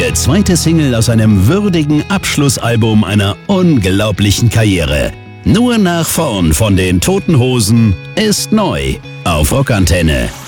traurige zweite Single aus einem würdigen Abschlussalbum einer unglaublichen Karriere. Nur nach vorn von den Toten Hosen ist neu auf Rockantenne.